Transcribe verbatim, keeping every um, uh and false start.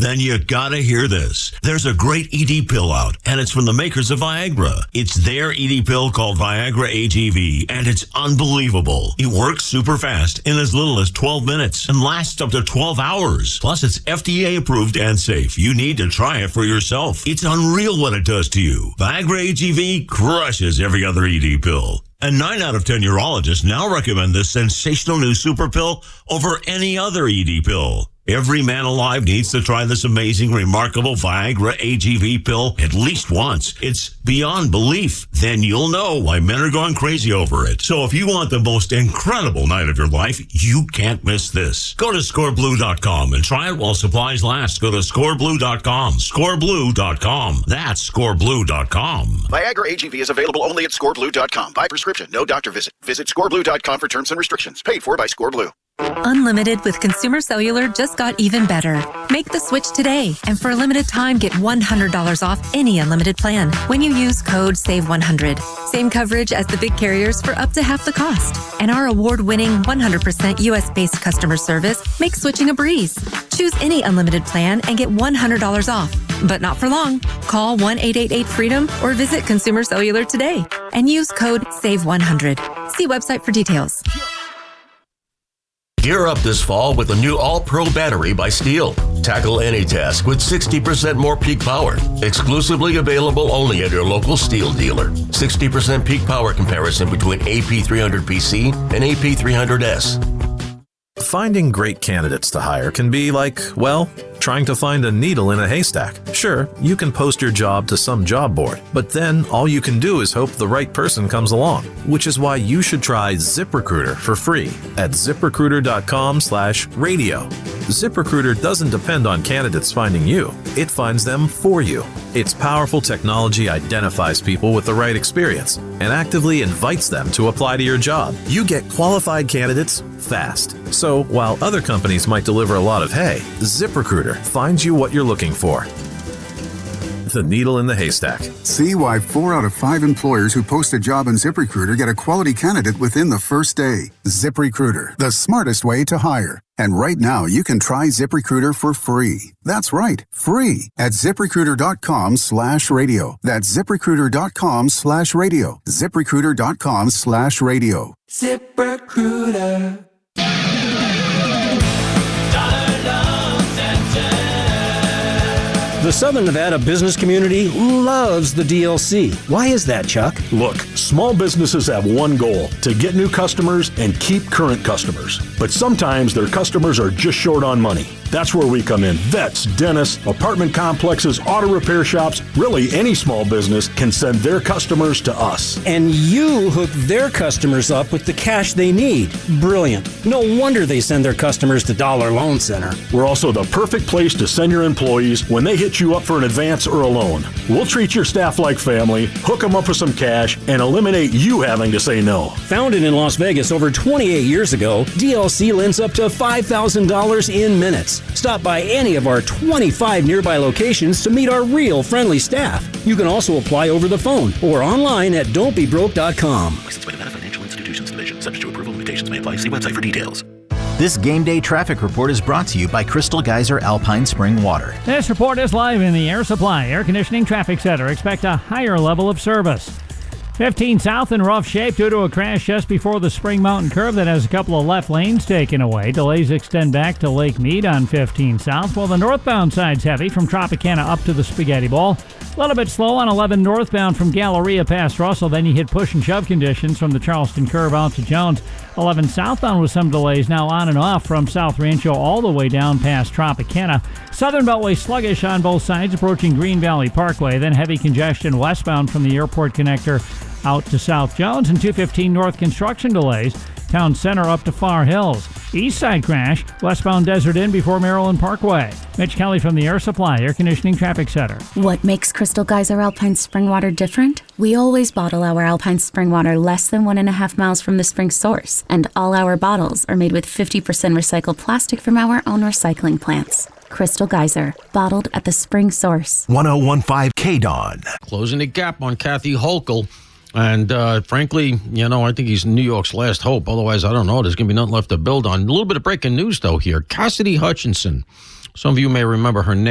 Then you gotta hear this. There's a great E D pill out, and it's from the makers of Viagra. It's their E D pill called Viagra A G V, and it's unbelievable. It works super fast in as little as twelve minutes and lasts up to twelve hours. Plus, it's F D A approved and safe. You need to try it for yourself. It's unreal what it does to you. Viagra A G V crushes every other E D pill. And nine out of ten urologists now recommend this sensational new super pill over any other E D pill. Every man alive needs to try this amazing, remarkable Viagra A G V pill at least once. It's beyond belief. Then you'll know why men are going crazy over it. So if you want the most incredible night of your life, you can't miss this. Go to score blue dot com and try it while supplies last. Go to score blue dot com. score blue dot com. That's score blue dot com. Viagra A G V is available only at score blue dot com. By prescription, no doctor visit. Visit score blue dot com for terms and restrictions. Paid for by ScoreBlue. Unlimited with Consumer Cellular just got even better. Make the switch today, and for a limited time, get one hundred dollars off any unlimited plan when you use code save one hundred. Same coverage as the big carriers for up to half the cost. And our award-winning one hundred percent U S-based customer service makes switching a breeze. Choose any unlimited plan and get one hundred dollars off. But not for long. Call one eight eight eight freedom or visit Consumer Cellular today and use code save one hundred. See website for details. Gear up this fall with the new All-Pro battery by Steel. Tackle any task with sixty percent more peak power. Exclusively available only at your local Steel dealer. sixty percent peak power comparison between A P three hundred P C and A P three hundred S. Finding great candidates to hire can be like, well, trying to find a needle in a haystack. Sure, you can post your job to some job board, but then all you can do is hope the right person comes along, which is why you should try ZipRecruiter for free at ziprecruiter dot com slash radio. ZipRecruiter doesn't depend on candidates finding you. It finds them for you. Its powerful technology identifies people with the right experience and actively invites them to apply to your job. You get qualified candidates fast. So while other companies might deliver a lot of hay, ZipRecruiter finds you what you're looking for. The needle in the haystack. See why four out of five employers who post a job in ZipRecruiter get a quality candidate within the first day. ZipRecruiter, the smartest way to hire. And right now, you can try ZipRecruiter for free. That's right, free at ziprecruiter dot com slash radio. That's ziprecruiter dot com slash radio. ziprecruiter dot com slash radio. ZipRecruiter. The Southern Nevada business community loves the D L C. Why is that, Chuck? Look, small businesses have one goal, to get new customers and keep current customers. But sometimes their customers are just short on money. That's where we come in. Vets, dentists, apartment complexes, auto repair shops, really any small business can send their customers to us. And you hook their customers up with the cash they need. Brilliant. No wonder they send their customers to Dollar Loan Center. We're also the perfect place to send your employees when they hit you up for an advance or a loan. We'll treat your staff like family, hook them up with some cash, and eliminate you having to say no. Founded in Las Vegas over twenty-eight years ago, D L C lends up to five thousand dollars in minutes. Stop by any of our twenty-five nearby locations to meet our real friendly staff. You can also apply over the phone or online at don't be broke dot com. Licensed by Nevada Financial Institutions Division. Subject to approval, limitations may apply. See website for details. This Game Day Traffic Report is brought to you by Crystal Geyser Alpine Spring Water. This report is live in the Air Supply Air Conditioning Traffic Center. Expect a higher level of service. fifteen South in rough shape due to a crash just before the Spring Mountain curve that has a couple of left lanes taken away. Delays extend back to Lake Mead on fifteen South, while the northbound side's heavy from Tropicana up to the Spaghetti Bowl. A little bit slow on eleven northbound from Galleria past Russell. Then you hit push and shove conditions from the Charleston curve out to Jones. eleven southbound with some delays now on and off from South Rancho all the way down past Tropicana. Southern Beltway sluggish on both sides approaching Green Valley Parkway. Then heavy congestion westbound from the airport connector out to South Jones, and two fifteen north construction delays. Town center up to Far Hills. East side crash, westbound Desert Inn before Maryland Parkway. Mitch Kelly from the Air Supply Air Conditioning Traffic Center. What makes Crystal Geyser Alpine Spring Water different? We always bottle our Alpine Spring Water less than one and a half miles from the spring source, and all our bottles are made with fifty percent recycled plastic from our own recycling plants. Crystal Geyser, bottled at the spring source. one oh one point five K D O N. Closing the gap on Kathy Hochul. And uh, frankly, you know, I think he's New York's last hope. Otherwise, I don't know. There's going to be nothing left to build on. A little bit of breaking news, though, here. Cassidy Hutchinson. Some of you may remember her name.